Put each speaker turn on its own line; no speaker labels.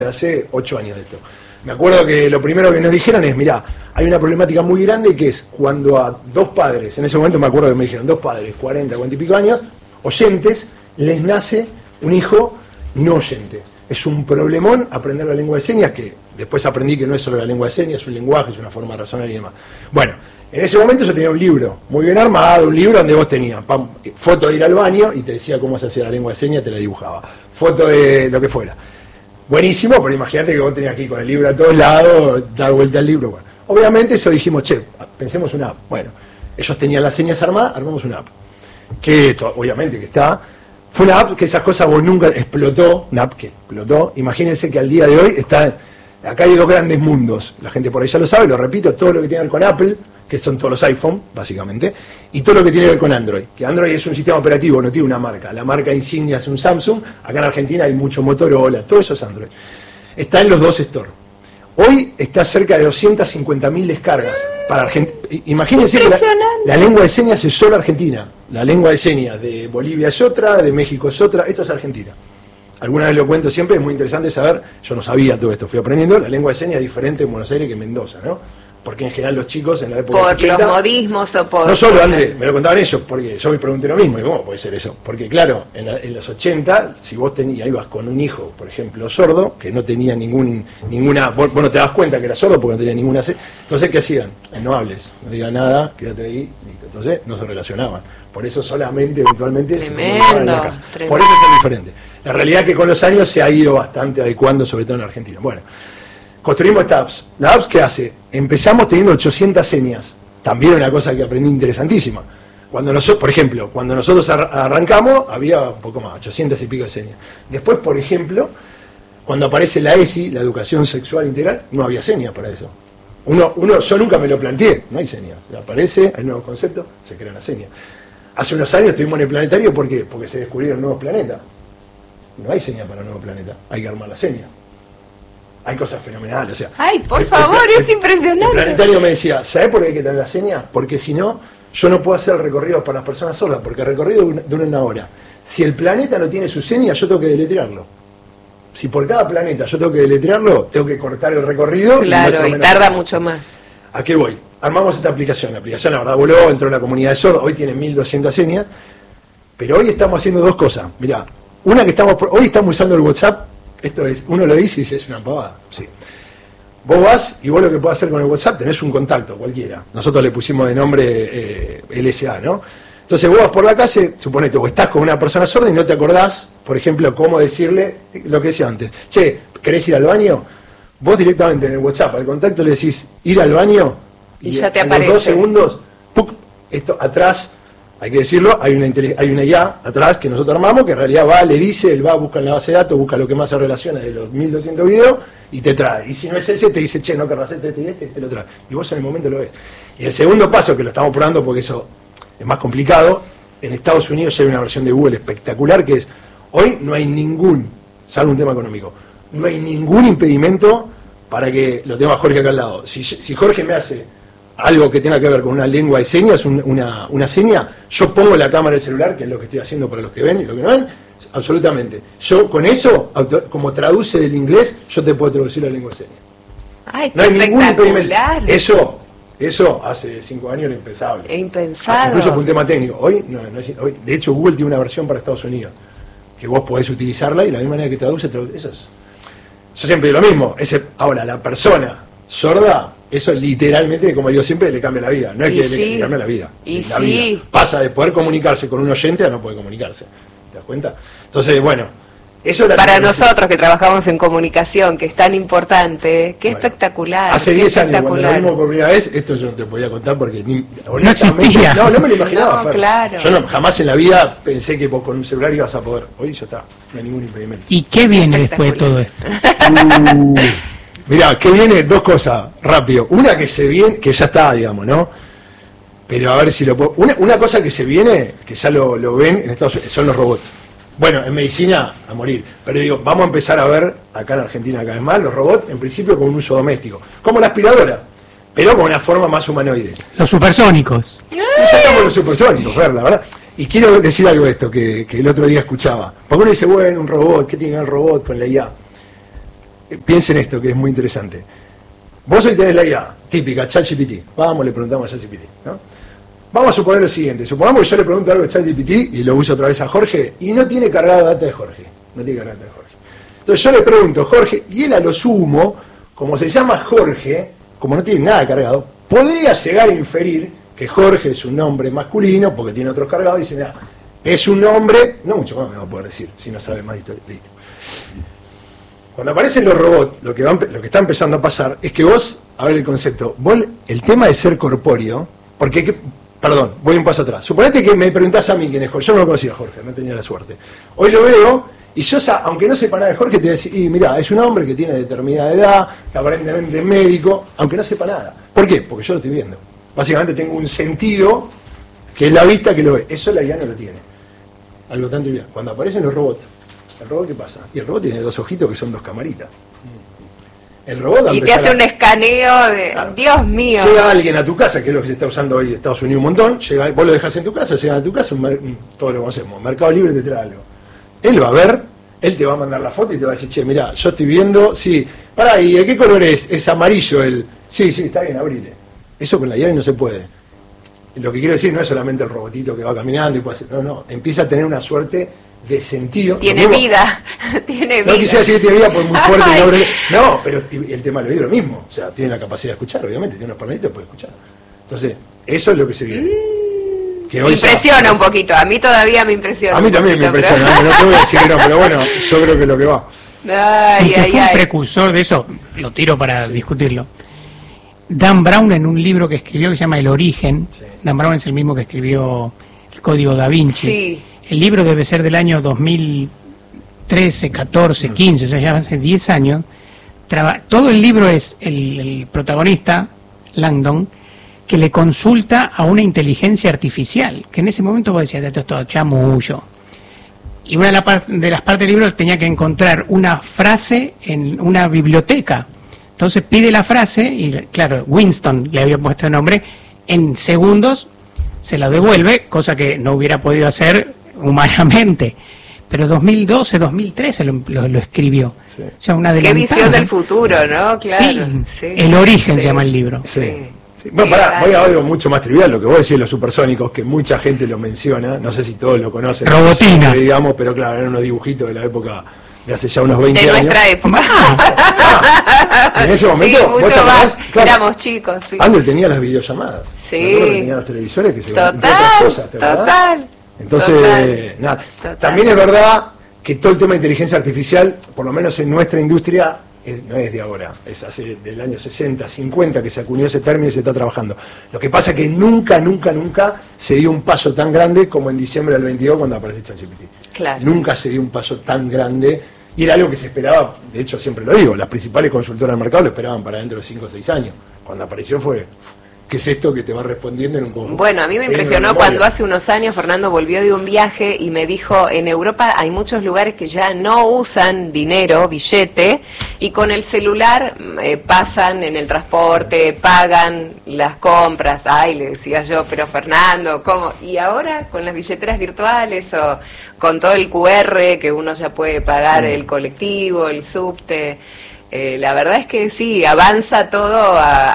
hace 8 años de esto. Me acuerdo que lo primero que nos dijeron es, mirá, hay una problemática muy grande que es cuando a dos padres, en ese momento me acuerdo que me dijeron, dos padres, 40 y pico años, oyentes, les nace un hijo no oyente. Es un problemón aprender la lengua de señas, que después aprendí que no es solo la lengua de señas, es un lenguaje, es una forma de razonar y demás. Bueno, en ese momento yo tenía un libro muy bien armado, un libro donde vos tenías foto de ir al baño y te decía cómo se hacía la lengua de señas, te la dibujaba. Foto de lo que fuera. Buenísimo, pero imagínate que vos tenías que ir con el libro a todos lados, dar vuelta al libro. Bueno, obviamente eso dijimos, pensemos una app. Bueno, ellos tenían las señas armadas, armamos una app. Que obviamente que está. Fue una app que esas cosas vos nunca explotó, una app que explotó. Imagínense que al día de hoy está. Acá hay dos grandes mundos. La gente por ahí ya lo sabe, lo repito, todo lo que tiene que ver con Apple, que son todos los iPhone, básicamente, y todo lo que tiene que ver con Android. Que Android es un sistema operativo, no tiene una marca. La marca insignia es un Samsung, acá en Argentina hay mucho Motorola, todo eso es Android. Está en los dos stores. Hoy está cerca de 250.000 descargas para Argentina. Imagínense que la lengua de señas es solo Argentina. La lengua de señas de Bolivia es otra, de México es otra, esto es Argentina. Alguna vez lo cuento siempre, es muy interesante saber, yo no sabía todo esto, fui aprendiendo, la lengua de señas es diferente en Buenos Aires que en Mendoza, ¿no? Porque en general los chicos en la época de los 80,
por los modismos o por...
No solo, André, me lo contaban ellos, porque yo me pregunté lo mismo, ¿y cómo puede ser eso? Porque claro, en los 80, si vos ibas con un hijo, por ejemplo, sordo, que no tenía ninguna... Vos no te das cuenta que era sordo porque no tenía ninguna... Entonces, ¿qué hacían? No hables, no digas nada, quédate ahí, listo. Entonces, no se relacionaban. Por eso solamente, eventualmente, se comunicaban en la casa. Por eso es diferente. La realidad es que con los años se ha ido bastante adecuando, sobre todo en Argentina. Bueno, construimos esta apps. ¿La apps qué hace? Empezamos teniendo 800 señas. También una cosa que aprendí interesantísima. Por ejemplo, cuando nosotros arrancamos, había un poco más, 800 y pico de señas. Después, por ejemplo, cuando aparece la ESI, la educación sexual integral, no había señas para eso. Yo nunca me lo planteé, no hay señas. Aparece, hay nuevos conceptos, se crea una seña. Hace unos años estuvimos en el planetario, ¿por qué? Porque se descubrieron nuevos planetas. No hay seña para un nuevo planeta, hay que armar la seña. Hay cosas fenomenales, o sea...
¡Ay, por favor, es impresionante!
El planetario me decía, ¿sabés por qué hay que tener la seña? Porque si no, yo no puedo hacer el recorrido para las personas sordas, porque el recorrido dura una hora. Si el planeta no tiene su seña, yo tengo que deletrearlo. Si por cada planeta yo tengo que deletrearlo, tengo que cortar el recorrido...
Claro, y tarda mucho más.
¿A qué voy? Armamos esta aplicación. La aplicación, la verdad, voló, entró en la comunidad de sordos, hoy tiene 1200 señas, pero hoy estamos haciendo dos cosas. Mirá, una que hoy estamos usando el WhatsApp. Esto es, uno lo dice y dice, es una pavada. Sí. Vos vas y vos lo que podés hacer con el WhatsApp, tenés un contacto cualquiera. Nosotros le pusimos de nombre LSA, ¿no? Entonces vos vas por la calle, suponete, o estás con una persona sorda y no te acordás, por ejemplo, cómo decirle lo que decía antes. Che, ¿querés ir al baño? Vos directamente en el WhatsApp al contacto le decís, ir al baño,
y ya te
en
aparece.
los 2 segundos, ¡puc! Esto atrás... Hay que decirlo, hay una IA atrás que nosotros armamos, que en realidad va, le dice, él va, busca en la base de datos, busca lo que más se relaciona de los 1200 videos y te trae. Y si no es ese, te dice, che, no querrás este y te lo trae. Y vos en el momento lo ves. Y el segundo paso, que lo estamos probando porque eso es más complicado, en Estados Unidos ya hay una versión de Google espectacular que es, hoy no hay salvo un tema económico, no hay ningún impedimento para que, lo tengo a Jorge acá al lado, si Jorge me hace algo que tenga que ver con una lengua de señas, una seña, yo pongo la cámara del celular, que es lo que estoy haciendo para los que ven y los que no ven, absolutamente. Yo con eso, como traduce del inglés, yo te puedo traducir la lengua de señas.
¡Ay,
no hay ningún impedimento.
Eso
hace 5 años era impensable.
Es impensado.
Incluso por un tema técnico. Hoy, hoy, de hecho, Google tiene una versión para Estados Unidos, que vos podés utilizarla y de la misma manera que traduce eso es. Yo siempre digo lo mismo. Ahora, la persona sorda, eso literalmente, como digo siempre, le cambia la vida. No es que le cambia la vida. Vida. Pasa de poder comunicarse con un oyente a no poder comunicarse. ¿Te das cuenta? Entonces, bueno, eso es
para nosotros que trabajamos en comunicación, que es tan importante, qué espectacular.
Hace 10 años, cuando lo vimos por primera vez, esto yo no te podía contar porque
no existía.
No me lo imaginaba.
No, claro.
Yo jamás en la vida pensé que vos con un celular ibas a poder. Hoy ya está, no hay ningún impedimento.
¿Y qué viene después de todo esto?
Mirá, ¿qué viene? Dos cosas, rápido. Una que se viene, que ya está, digamos, ¿no? Pero a ver si lo puedo... Una cosa que se viene, que ya lo ven en Estados Unidos, son los robots. Bueno, en medicina, a morir. Pero digo, vamos a empezar a ver, acá en Argentina cada vez más, los robots, en principio con un uso doméstico. Como la aspiradora, pero con una forma más humanoide.
Los supersónicos.
Y ya estamos los supersónicos, la verdad. Y quiero decir algo de esto, que el otro día escuchaba. Porque uno dice, bueno, un robot, ¿qué tiene el robot con la IA? piensen esto, que es muy interesante. Vos hoy tenés la IA, típica, ChatGPT. Vamos, le preguntamos a ChatGPT, ¿no? Vamos a suponer lo siguiente. Supongamos que yo le pregunto algo a ChatGPT y lo uso otra vez a Jorge y no tiene cargada data de Jorge. No tiene cargada data de Jorge. Entonces yo le pregunto, Jorge, y él a lo sumo, como se llama Jorge, como no tiene nada cargado, podría llegar a inferir que Jorge es un nombre masculino porque tiene otros cargados y dice, mira, es un nombre, no mucho más me va a poder decir, si no sabe más historia. Listo. Cuando aparecen los robots, lo que está empezando a pasar es que vos, a ver el concepto, vos, el tema de ser corpóreo, porque, perdón, voy un paso atrás. Suponete que me preguntás a mí quién es Jorge, yo no lo conocía a Jorge, no tenía la suerte. Hoy lo veo, y yo, aunque no sepa nada de Jorge, te voy a decir, y mirá, es un hombre que tiene determinada edad, que aparentemente es médico, aunque no sepa nada. ¿Por qué? Porque yo lo estoy viendo. Básicamente tengo un sentido, que es la vista que lo ve. Eso la IA no lo tiene. Algo tan trivial. Cuando aparecen los robots, ¿el robot qué pasa? Y el robot tiene dos ojitos que son dos camaritas. El robot
y te hace un escaneo de... Claro. Dios mío.
Llega alguien a tu casa, que es lo que se está usando hoy en Estados Unidos un montón, vos lo dejas en tu casa, llegan a tu casa, todo lo conocemos, Mercado Libre te trae algo. Él va a ver, él te va a mandar la foto y te va a decir, che, mirá, yo estoy viendo, sí, pará, ¿y de qué color es? Es amarillo el... Sí, está bien, abrile. Eso con la llave no se puede. Lo que quiero decir no es solamente el robotito que va caminando y puede hacer, no, empieza a tener una suerte de sentido.
Tiene vida, tiene vida.
No quisiera decir que tiene vida porque es muy fuerte. No, pero el tema del oído es lo mismo. O sea, tiene la capacidad de escuchar, obviamente, tiene unos paladitos, puede escuchar. Entonces, eso es lo que se viene. Que hoy
impresiona un poquito, a mí todavía me impresiona.
A mí también me impresiona, pero... no te voy a decir que no, pero bueno, yo creo que es lo que va.
El que fue un precursor de eso, lo tiro para discutirlo. Dan Brown, en un libro que escribió que se llama El Origen, Dan Brown es el mismo que escribió El Código Da Vinci.
Sí.
El libro debe ser del año 2013, 14, 15, o sea, ya hace 10 años. Todo el libro es el protagonista, Langdon, que le consulta a una inteligencia artificial, que en ese momento vos decías, esto es todo chamullo. Y una de las partes del libro tenía que encontrar una frase en una biblioteca. Entonces pide la frase, y claro, Winston le había puesto el nombre, en segundos se la devuelve, cosa que no hubiera podido hacer humanamente. Pero 2012, 2013 lo escribió. Sí. O sea, una
qué visión del futuro, ¿no? Claro.
Sí. El Origen se llama el libro.
Sí. Bueno, voy a algo mucho más trivial, lo que vos decís de los supersónicos, que mucha gente lo menciona, no sé si todos lo conocen.
Robotina.
Digamos, pero claro, eran unos dibujitos de la época de hace ya unos 20 años.
De nuestra época.
En ese momento,
sí, mucho más, claro, éramos chicos. Sí.
Antes tenía las videollamadas.
Sí.
Tenía los televisores que se
total,
otras cosas,
total.
Entonces,
total,
nada.
Total.
También es verdad que todo el tema de inteligencia artificial, por lo menos en nuestra industria, no es de ahora, es hace del año 60, 50 que se acuñó ese término y se está trabajando. Lo que pasa es que nunca se dio un paso tan grande como en diciembre del 22 cuando apareció ChatGPT.
Claro.
Nunca se dio un paso tan grande y era algo que se esperaba, de hecho siempre lo digo, las principales consultoras del mercado lo esperaban para dentro de 5 o 6 años. Cuando apareció fue... ¿Qué es esto que te va respondiendo en un conjunto?
Bueno, a mí me impresionó cuando hace unos años Fernando volvió de un viaje y me dijo, en Europa hay muchos lugares que ya no usan dinero, billete, y con el celular pasan en el transporte, pagan las compras. Ay, le decía yo, pero Fernando, ¿cómo? Y ahora con las billeteras virtuales o con todo el QR que uno ya puede pagar el colectivo, el subte... la verdad es que sí, avanza todo a